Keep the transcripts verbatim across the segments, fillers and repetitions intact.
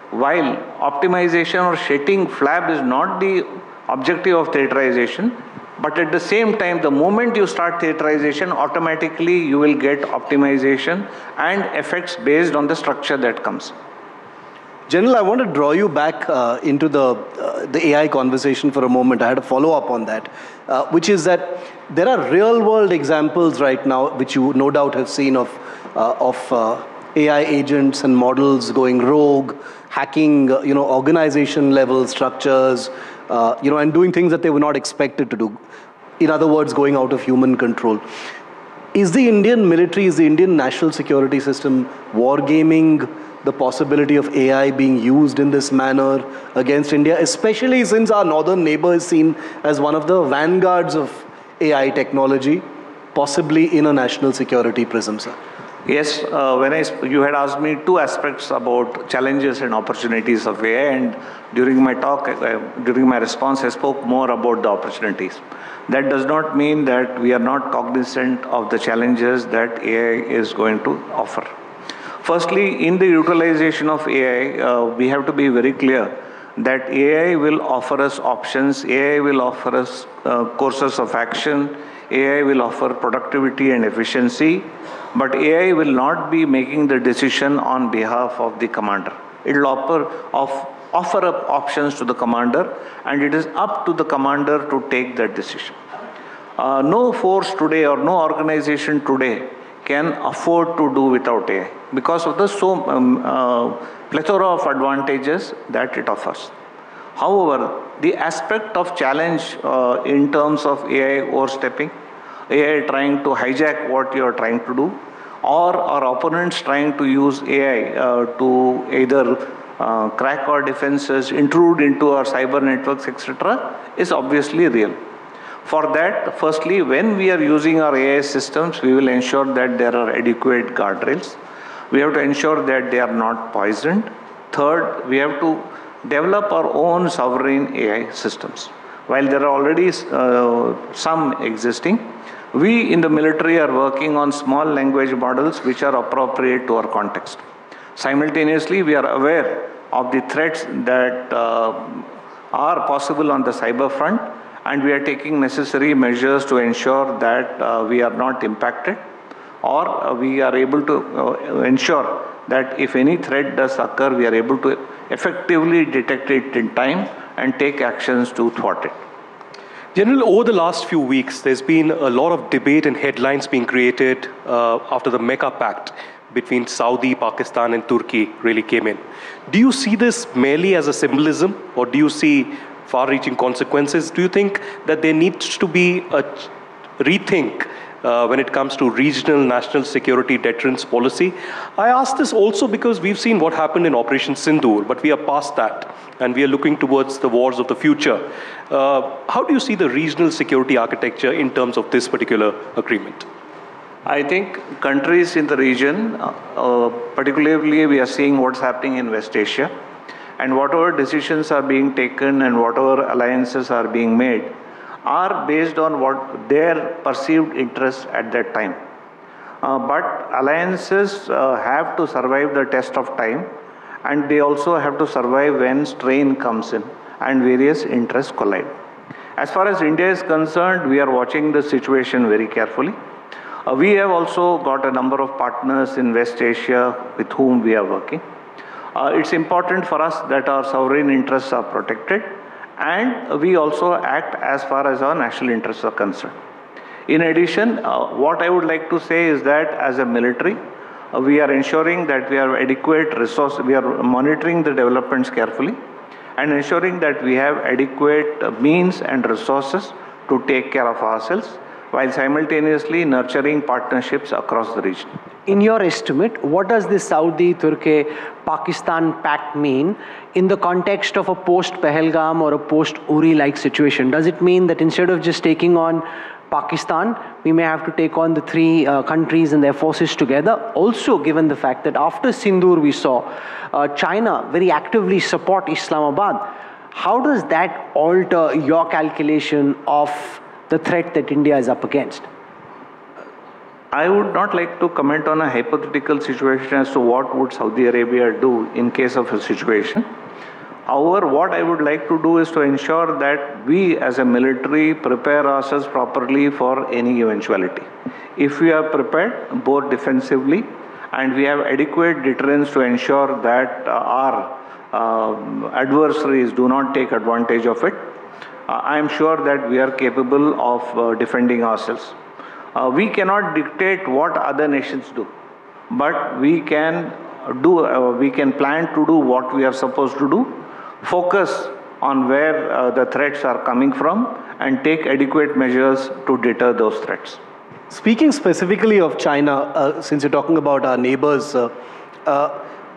While optimization or shedding flab is not the objective of theaterization, but at the same time, the moment you start theaterization, automatically you will get optimization and effects based on the structure that comes. General, I want to draw you back uh, into the, uh, the A I conversation for a moment. I had a follow-up on that, uh, which is that there are real-world examples right now, which you no doubt have seen of, uh, of uh, A I agents and models going rogue, hacking, uh, you know, organization-level structures, uh, you know, and doing things that they were not expected to do. In other words, going out of human control. Is the Indian military, is the Indian national security system wargaming the possibility of A I being used in this manner against India, especially since our northern neighbor is seen as one of the vanguards of A I technology, possibly in a national security prism, sir? Yes, uh, when I you had asked me two aspects about challenges and opportunities of A I, and during my talk, uh, during my response, I spoke more about the opportunities. That does not mean that we are not cognizant of the challenges that A I is going to offer. Firstly, in the utilization of A I, uh, we have to be very clear that A I will offer us options, A I will offer us uh, courses of action, A I will offer productivity and efficiency, but A I will not be making the decision on behalf of the commander. It will offer, of, offer up options to the commander, and it is up to the commander to take that decision. Uh, no force today or no organization today can afford to do without A I because of the so um, uh, plethora of advantages that it offers. However, the aspect of challenge uh, in terms of A I overstepping, A I trying to hijack what you are trying to do, or our opponents trying to use A I uh, to either uh, crack our defenses, intrude into our cyber networks, et cetera, is obviously real. For that, firstly, when we are using our A I systems, we will ensure that there are adequate guardrails. We have to ensure that they are not poisoned. Third, we have to develop our own sovereign A I systems. While there are already uh, some existing, we in the military are working on small language models which are appropriate to our context. Simultaneously, we are aware of the threats that uh, are possible on the cyber front, and we are taking necessary measures to ensure that uh, we are not impacted, or uh, we are able to uh, ensure that if any threat does occur, we are able to effectively detect it in time and take actions to thwart it. General, over the last few weeks, there's been a lot of debate and headlines being created uh, after the Mecca Pact between Saudi, Pakistan, and Turkey really came in. Do you see this merely as a symbolism, or do you see far-reaching consequences? Do you think that there needs to be a rethink uh, when it comes to regional national security deterrence policy? I ask this also because we've seen what happened in Operation Sindoor, but we are past that, and we are looking towards the wars of the future. Uh, how do you see the regional security architecture in terms of this particular agreement? I think countries in the region, uh, uh, particularly we are seeing what's happening in West Asia, and whatever decisions are being taken and whatever alliances are being made are based on what their perceived interests at that time. Uh, but alliances uh, have to survive the test of time, and they also have to survive when strain comes in and various interests collide. As far as India is concerned, we are watching the situation very carefully. Uh, we have also got a number of partners in West Asia with whom we are working. Uh, it's important for us that our sovereign interests are protected, and we also act as far as our national interests are concerned. In addition, uh, what I would like to say is that as a military, uh, we are ensuring that we have adequate resources, we are monitoring the developments carefully, and ensuring that we have adequate uh, means and resources to take care of ourselves, while simultaneously nurturing partnerships across the region. In your estimate, what does the Saudi-Turkey-Pakistan pact mean in the context of a post-Pahalgam or a post-Uri-like situation? Does it mean that instead of just taking on Pakistan, we may have to take on the three uh, countries and their forces together? Also, given the fact that after Sindoor we saw uh, China very actively support Islamabad, how does that alter your calculation of the threat that India is up against? I would not like to comment on a hypothetical situation as to what would Saudi Arabia do in case of a situation. However, what I would like to do is to ensure that we as a military prepare ourselves properly for any eventuality. If we are prepared both defensively and we have adequate deterrence to ensure that uh, our uh, adversaries do not take advantage of it, uh, I am sure that we are capable of uh, defending ourselves. Uh, we cannot dictate what other nations do, but we can do, uh, we can plan to do what we are supposed to do, focus on where uh, the threats are coming from, and take adequate measures to deter those threats. Speaking specifically of China, uh, since you're talking about our neighbors, uh, uh,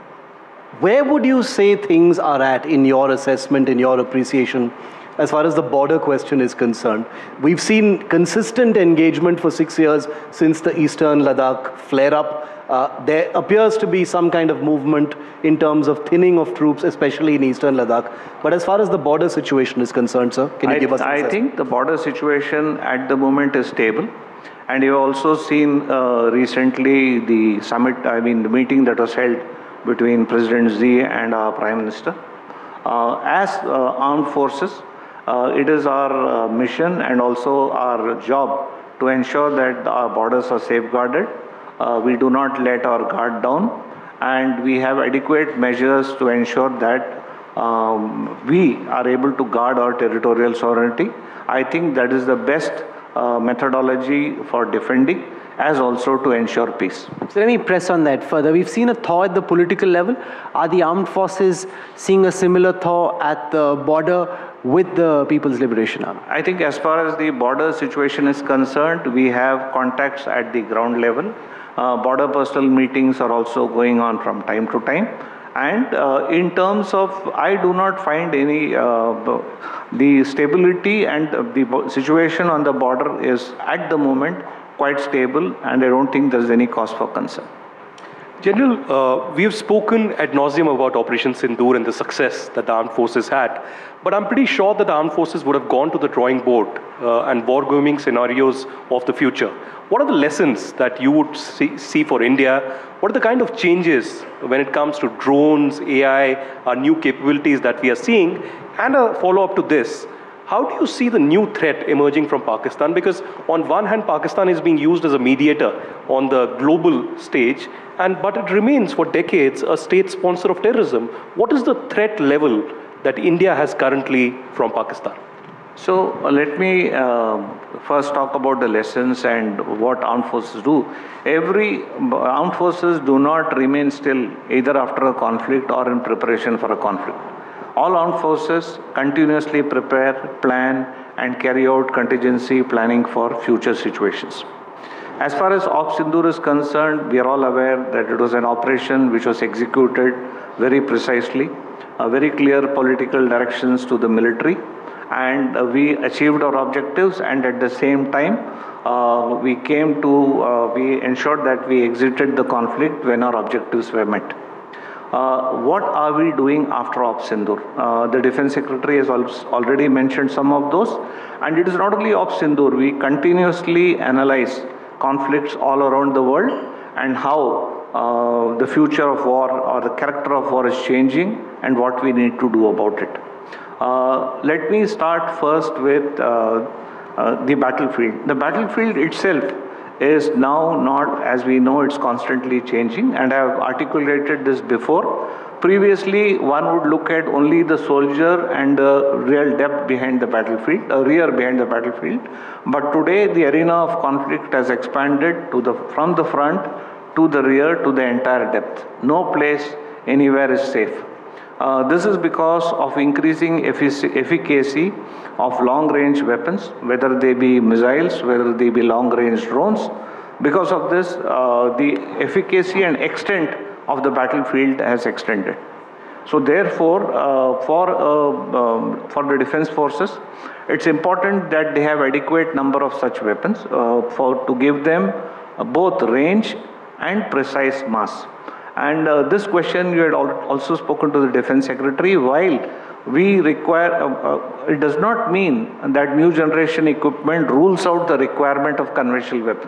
where would you say things are at in your assessment, in your appreciation, as far as the border question is concerned? We've seen consistent engagement for six years since the Eastern Ladakh flare-up. Uh, there appears to be some kind of movement in terms of thinning of troops, especially in Eastern Ladakh. But as far as the border situation is concerned, sir, can you I, give us an I assessment? think the border situation at the moment is stable. And you've also seen uh, recently the summit, I mean the meeting that was held between President Xi and our Prime Minister. Uh, as uh, armed forces, uh, it is our uh, mission and also our job to ensure that our borders are safeguarded. Uh, we do not let our guard down, and we have adequate measures to ensure that um, we are able to guard our territorial sovereignty. I think that is the best uh, methodology for defending, as also to ensure peace. So let me press on that further. We've seen a thaw at the political level. Are the armed forces seeing a similar thaw at the border with the People's Liberation Army? I think as far as the border situation is concerned, we have contacts at the ground level. Uh, border personal meetings are also going on from time to time. And uh, in terms of, I do not find any, uh, the stability and the situation on the border is at the moment quite stable, and I don't think there's any cause for concern. General, uh, we have spoken ad nauseum about Operation Sindoor and the success that the armed forces had, but I'm pretty sure that the armed forces would have gone to the drawing board uh, and war-gaming scenarios of the future. What are the lessons that you would see, see for India? What are the kind of changes when it comes to drones, A I, our new capabilities that we are seeing? And a follow-up to this, how do you see the new threat emerging from Pakistan? Because on one hand, Pakistan is being used as a mediator on the global stage, and but it remains for decades a state sponsor of terrorism. What is the threat level that India has currently from Pakistan? So uh, let me uh, first talk about the lessons and what armed forces do. Every armed forces do not remain still either after a conflict or in preparation for a conflict. All armed forces continuously prepare, plan, and carry out contingency planning for future situations. As far as Operation Sindoor is concerned, we are all aware that it was an operation which was executed very precisely, uh, very clear political directions to the military, and uh, we achieved our objectives, and at the same time, uh, we came to, uh, we ensured that we exited the conflict when our objectives were met. Uh, what are we doing after Operation Sindoor? Uh, the Defense Secretary has already mentioned some of those, and it is not only Operation Sindoor. We continuously analyze conflicts all around the world and how uh, the future of war or the character of war is changing and what we need to do about it. Uh, let me start first with uh, uh, the battlefield. The battlefield itself is now not, as we know, it's constantly changing, and I have articulated this before. Previously, one would look at only the soldier and the real depth behind the battlefield, uh, rear behind the battlefield. But today, the arena of conflict has expanded to the, from the front to the rear to the entire depth. No place anywhere is safe. Uh, this is because of increasing effic efficacy of long-range weapons, whether they be missiles, whether they be long-range drones. Because of this, uh, the efficacy and extent of the battlefield has extended. So therefore, uh, for, uh, um, for the defense forces, it's important that they have adequate number of such weapons uh, for, to give them uh, both range and precise mass. And uh, this question you had al also spoken to the Defense Secretary. While we require, uh, uh, it does not mean that new generation equipment rules out the requirement of conventional weapons.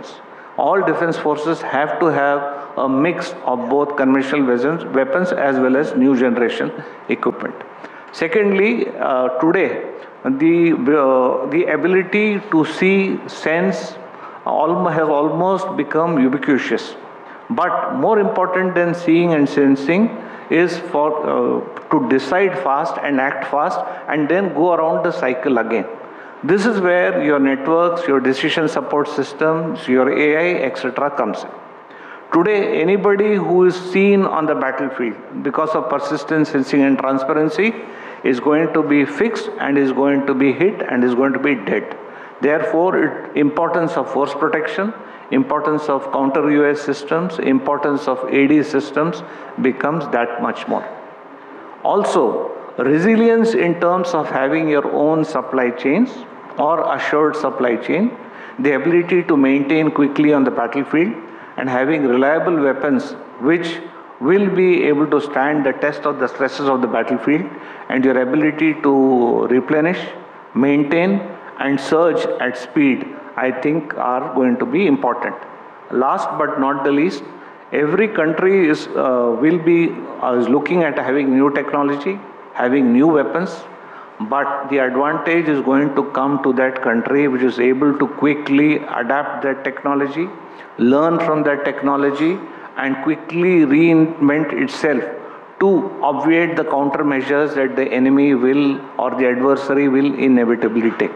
All defense forces have to have a mix of both conventional weapons, weapons as well as new generation equipment. Secondly, uh, today, the, uh, the ability to see, sense, almost, has almost become ubiquitous. But more important than seeing and sensing is for uh, to decide fast and act fast and then go around the cycle again. This is where your networks, your decision support systems, your A I, et cetera comes in. Today, anybody who is seen on the battlefield because of persistence, sensing and transparency is going to be fixed and is going to be hit and is going to be dead. Therefore, it, importance of force protection, importance of counter U A S systems, importance of A D systems becomes that much more. Also, resilience in terms of having your own supply chains or assured supply chain, the ability to maintain quickly on the battlefield and having reliable weapons which will be able to stand the test of the stresses of the battlefield, and your ability to replenish, maintain and surge at speed, I think are going to be important. Last but not the least, every country is uh, will be uh, is looking at having new technology, having new weapons, but the advantage is going to come to that country which is able to quickly adapt that technology, learn from that technology and quickly reinvent itself to obviate the countermeasures that the enemy will or the adversary will inevitably take.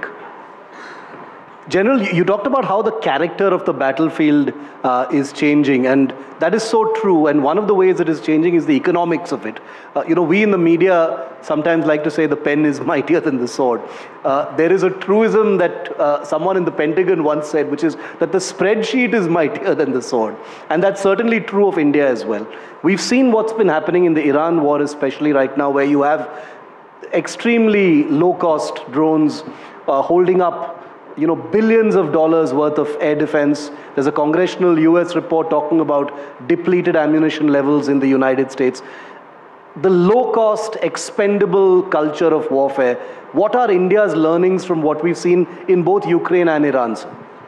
General, you talked about how the character of the battlefield uh, is changing, and that is so true. And one of the ways it is changing is the economics of it. Uh, you know, we in the media sometimes like to say the pen is mightier than the sword. Uh, there is a truism that uh, someone in the Pentagon once said, which is that the spreadsheet is mightier than the sword. And that's certainly true of India as well. We've seen what's been happening in the Iran war, especially right now, where you have extremely low-cost drones uh, holding up you know, billions of dollars worth of air defense. There's a congressional U S report talking about depleted ammunition levels in the United States. The low-cost, expendable culture of warfare. What are India's learnings from what we've seen in both Ukraine and Iran?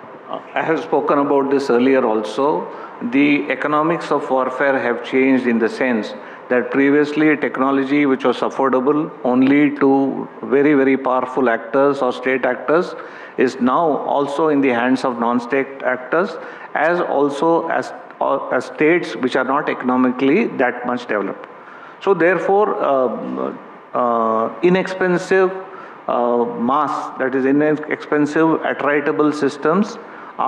I have spoken about this earlier also. The economics of warfare have changed in the sense that previously technology which was affordable only to very, very powerful actors or state actors is now also in the hands of non-state actors, as also as, uh, as states which are not economically that much developed. So therefore, uh, uh, inexpensive uh, mass, that is inexpensive attritable systems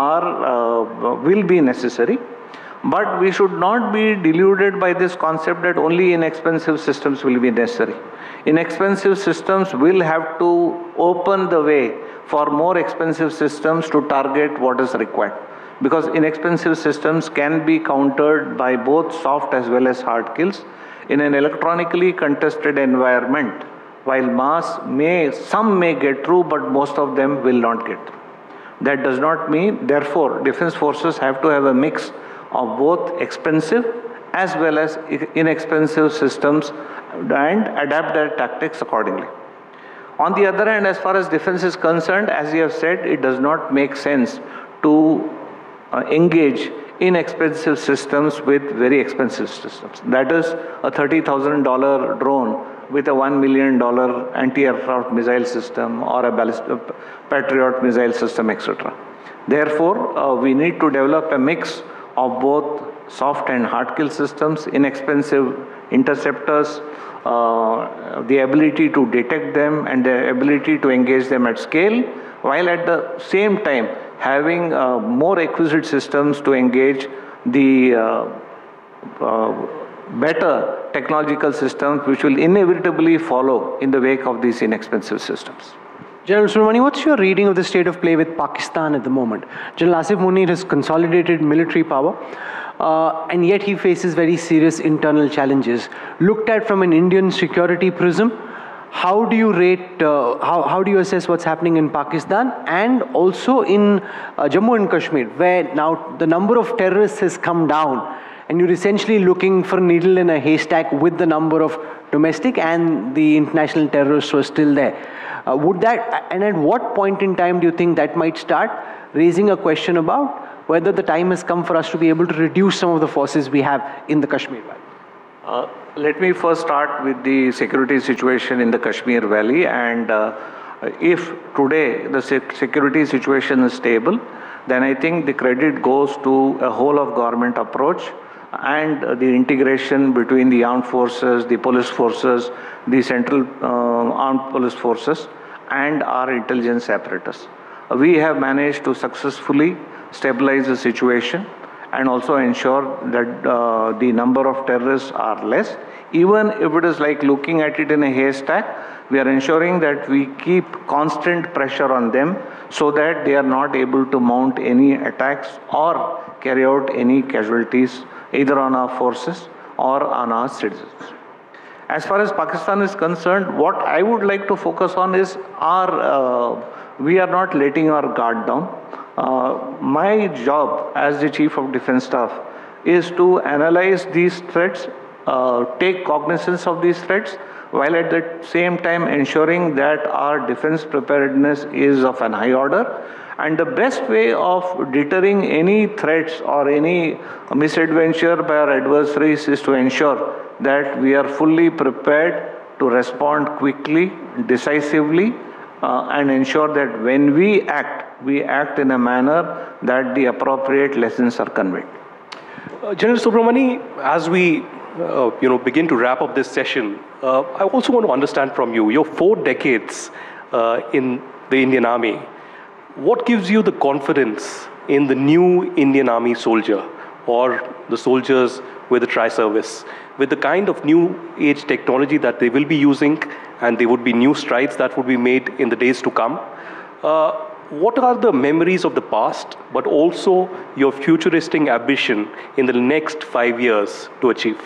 are uh, will be necessary. But we should not be deluded by this concept that only inexpensive systems will be necessary. Inexpensive systems will have to open the way for more expensive systems to target what is required. Because inexpensive systems can be countered by both soft as well as hard kills. In an electronically contested environment, while mass may, some may get through, but most of them will not get through. That does not mean, therefore, defense forces have to have a mix of both expensive as well as inexpensive systems and adapt their tactics accordingly. On the other hand, as far as defense is concerned, as you have said, it does not make sense to uh, engage inexpensive systems with very expensive systems. That is a thirty thousand dollar drone with a one million dollar anti-aircraft missile system or a ballistic Patriot missile system, et cetera. Therefore, uh, we need to develop a mix of both soft and hard kill systems, inexpensive interceptors, uh, the ability to detect them and the ability to engage them at scale, while at the same time having uh, more exquisite systems to engage the uh, uh, better technological systems which will inevitably follow in the wake of these inexpensive systems. General Subramanian, what's your reading of the state of play with Pakistan at the moment? General Asif Munir has consolidated military power, uh, and yet he faces very serious internal challenges. Looked at from an Indian security prism, how do you rate, uh, how, how do you assess what's happening in Pakistan and also in uh, Jammu and Kashmir, where now the number of terrorists has come down and you're essentially looking for a needle in a haystack with the number of domestic and the international terrorists who are still there. Uh, would that, and at what point in time do you think that might start raising a question about whether the time has come for us to be able to reduce some of the forces we have in the Kashmir Valley. Uh, let me first start with the security situation in the Kashmir Valley, and uh, if today the sec security situation is stable, then I think the credit goes to a whole of government approach and uh, the integration between the armed forces, the police forces, the central uh, armed police forces, and our intelligence apparatus. Uh, we have managed to successfully stabilize the situation and also ensure that uh, the number of terrorists are less. Even if it is like looking at it in a haystack, we are ensuring that we keep constant pressure on them so that they are not able to mount any attacks or carry out any casualties either on our forces or on our citizens. As far as Pakistan is concerned, what I would like to focus on is our, uh, we are not letting our guard down. Uh, my job as the Chief of Defence Staff is to analyze these threats, uh, take cognizance of these threats, while at the same time ensuring that our defense preparedness is of an high order. And the best way of deterring any threats or any misadventure by our adversaries is to ensure that we are fully prepared to respond quickly, decisively, uh, and ensure that when we act, we act in a manner that the appropriate lessons are conveyed. Uh, General Subramani, as we uh, you know, begin to wrap up this session, uh, I also want to understand from you, your four decades uh, in the Indian Army, what gives you the confidence in the new Indian Army soldier or the soldiers with the tri-service, with the kind of new age technology that they will be using, and there would be new strides that would be made in the days to come? Uh, what are the memories of the past, but also your futuristic ambition in the next five years to achieve?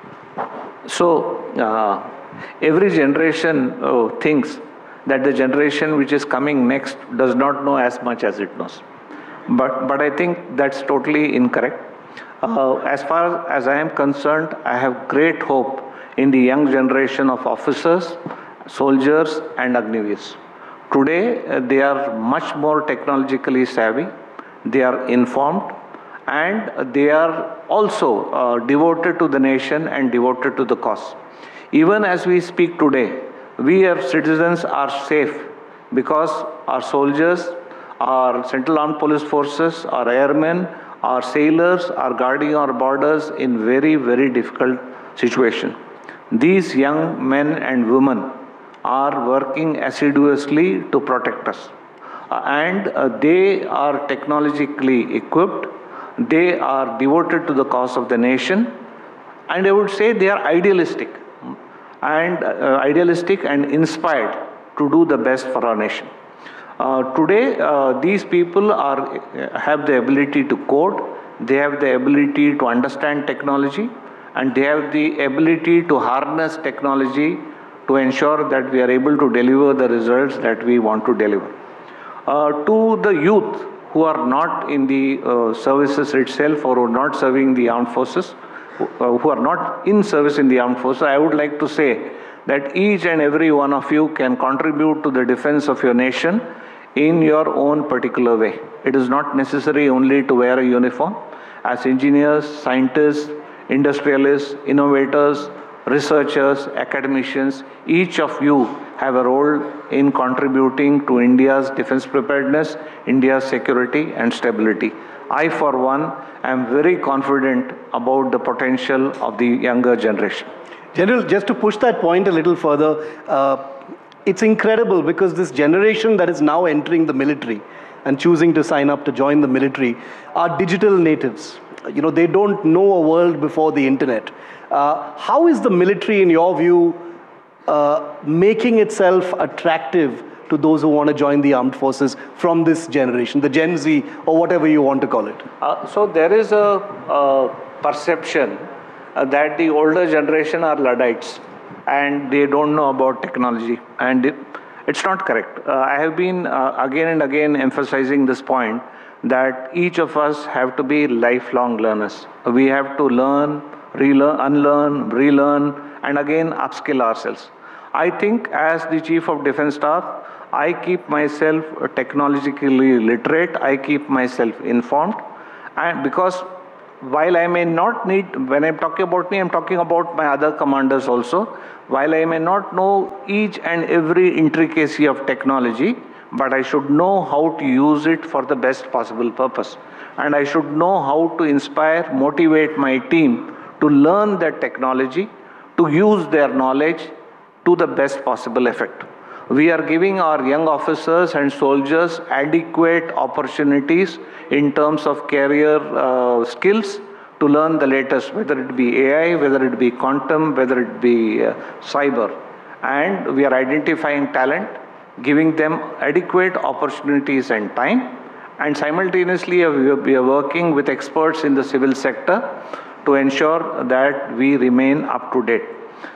So, uh, every generation uh, thinks that the generation which is coming next does not know as much as it knows. But, but I think that's totally incorrect. Uh, as far as I am concerned, I have great hope in the young generation of officers, soldiers, and Agniveers. Today, uh, they are much more technologically savvy, they are informed, and they are also uh, devoted to the nation and devoted to the cause. Even as we speak today, we as citizens are safe because our soldiers, our Central Armed Police Forces, our airmen, our sailors are guarding our borders in very, very difficult situation. These young men and women are working assiduously to protect us. Uh, and uh, they are technologically equipped, they are devoted to the cause of the nation, and I would say they are idealistic. and uh, idealistic and inspired to do the best for our nation. Uh, today, uh, these people are, have the ability to code, they have the ability to understand technology, and they have the ability to harness technology to ensure that we are able to deliver the results that we want to deliver. Uh, to the youth who are not in the uh, services itself or who are not serving the armed forces, who, uh, who are not in service in the armed forces, I would like to say that each and every one of you can contribute to the defense of your nation in your own particular way. It is not necessary only to wear a uniform. As engineers, scientists, industrialists, innovators, researchers, academicians, each of you have a role in contributing to India's defense preparedness, India's security and stability. I, for one, am very confident about the potential of the younger generation. General, just to push that point a little further, uh, it's incredible because this generation that is now entering the military and choosing to sign up to join the military are digital natives. You know, they don't know a world before the internet. Uh, how is the military, in your view, uh, making itself attractive to those who want to join the armed forces from this generation, the Gen Z, or whatever you want to call it? Uh, so there is a, a perception uh, that the older generation are Luddites and they don't know about technology, and it, it's not correct. Uh, I have been uh, again and again emphasizing this point that each of us have to be lifelong learners. We have to learn, relearn, unlearn, relearn, and again upskill ourselves. I think as the Chief of Defence Staff, I keep myself technologically literate, I keep myself informed, And because while I may not need, when I'm talking about me, I'm talking about my other commanders also. While I may not know each and every intricacy of technology, but I should know how to use it for the best possible purpose. And I should know how to inspire, motivate my team to learn that technology, to use their knowledge to the best possible effect. We are giving our young officers and soldiers adequate opportunities in terms of career uh, skills to learn the latest, whether it be A I, whether it be quantum, whether it be uh, cyber. And we are identifying talent, giving them adequate opportunities and time. And simultaneously, we are working with experts in the civil sector to ensure that we remain up to date.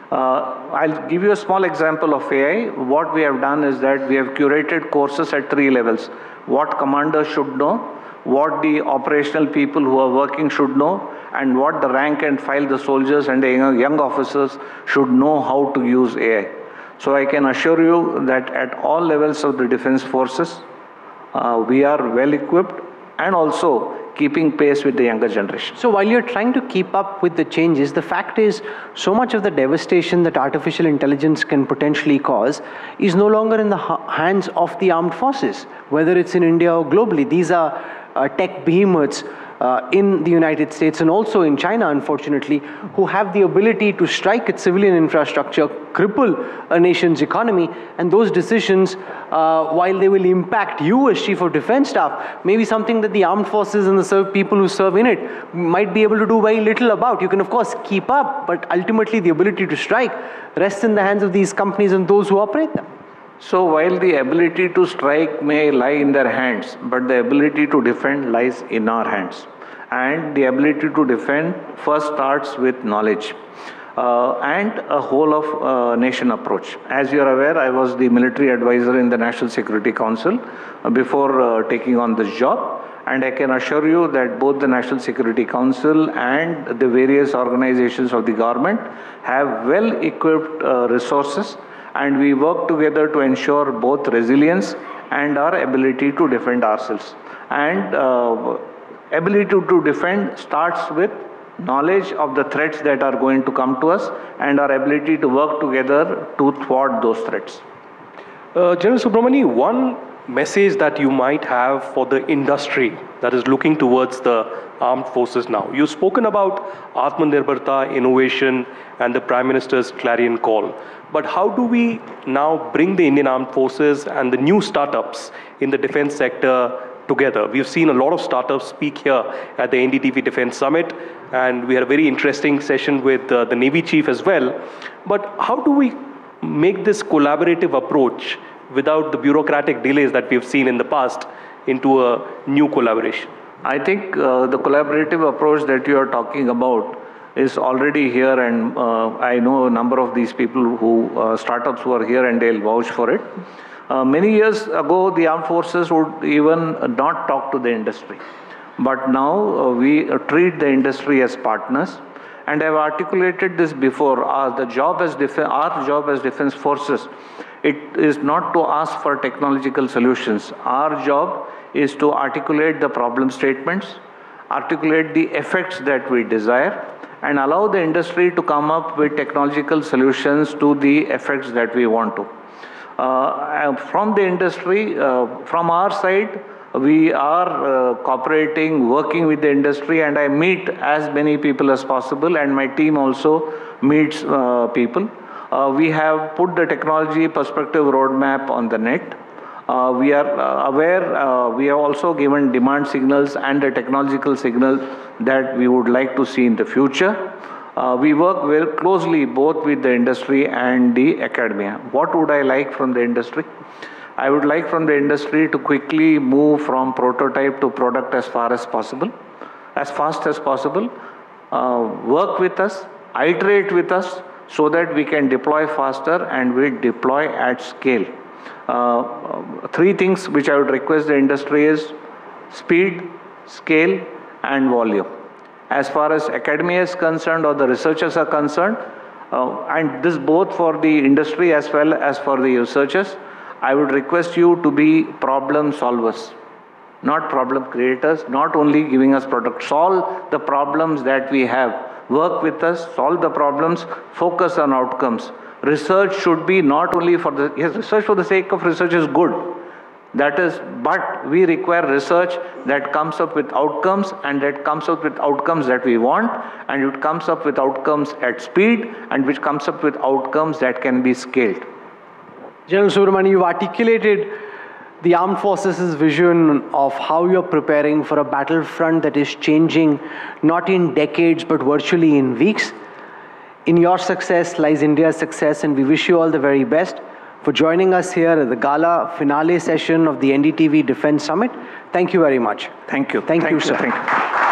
Uh, I'll give you a small example of A I. What we have done is that we have curated courses at three levels. What commanders should know, what the operational people who are working should know, and what the rank and file, the soldiers and the young officers should know how to use A I. So I can assure you that at all levels of the defense forces, uh, we are well equipped and also keeping pace with the younger generation. So while you're trying to keep up with the changes, the fact is so much of the devastation that artificial intelligence can potentially cause is no longer in the hands of the armed forces, whether it's in India or globally. These are uh, tech behemoths uh, in the United States and also in China, unfortunately, who have the ability to strike at civilian infrastructure, cripple a nation's economy, and those decisions, uh, while they will impact you as Chief of Defense Staff, maybe something that the armed forces and the serve people who serve in it might be able to do very little about. You can of course keep up, but ultimately the ability to strike rests in the hands of these companies and those who operate them. So while the ability to strike may lie in their hands, but the ability to defend lies in our hands. And the ability to defend first starts with knowledge uh, and a whole of uh, nation approach. As you are aware, I was the military advisor in the National Security Council uh, before uh, taking on this job. And I can assure you that both the National Security Council and the various organizations of the government have well-equipped uh, resources, and we work together to ensure both resilience and our ability to defend ourselves. And uh, ability to, to defend starts with knowledge of the threats that are going to come to us and our ability to work together to thwart those threats. Uh, General Subramani, one message that you might have for the industry that is looking towards the armed forces now. You've spoken about Atmanirbharta, innovation, and the Prime Minister's clarion call. But how do we now bring the Indian armed forces and the new startups in the defense sector together? We've seen a lot of startups speak here at the N D T V Defense Summit, and we had a very interesting session with uh, the Navy Chief as well. But how do we make this collaborative approach without the bureaucratic delays that we've seen in the past into a new collaboration? I think uh, the collaborative approach that you are talking about is already here, and uh, I know a number of these people who, uh, startups who are here, and they'll vouch for it. Uh, many years ago, the armed forces would even not talk to the industry. But now uh, we uh, treat the industry as partners. And I've articulated this before. Uh, the job as def our job as defense forces, it is not to ask for technological solutions. Our job is to articulate the problem statements, articulate the effects that we desire, and allow the industry to come up with technological solutions to the effects that we want to. Uh, from the industry, uh, from our side, we are uh, cooperating, working with the industry, and I meet as many people as possible, and my team also meets uh, people. Uh, we have put the technology perspective roadmap on the net. Uh, we are uh, aware, uh, we have also given demand signals and a technological signal that we would like to see in the future. Uh, we work very closely both with the industry and the academia. What would I like from the industry? I would like from the industry to quickly move from prototype to product as far as possible, as fast as possible. Uh, work with us, iterate with us, so that we can deploy faster and we deploy at scale. Uh, three things which I would request the industry is speed, scale, and volume. As far as academia is concerned or the researchers are concerned, uh, and this both for the industry as well as for the researchers, I would request you to be problem solvers. not problem creators, not only giving us products. Solve the problems that we have. Work with us, solve the problems, focus on outcomes. Research should be not only for the, yes, research for the sake of research is good. That is, but we require research that comes up with outcomes, and that comes up with outcomes that we want, and it comes up with outcomes at speed, and which comes up with outcomes that can be scaled. General Subramanian, you've articulated the armed forces' vision of how you're preparing for a battlefront that is changing not in decades but virtually in weeks. In your success lies India's success, and we wish you all the very best for joining us here at the gala finale session of the N D T V Defense Summit. Thank you very much. Thank you. Thank, Thank you, you, sir. Thank you.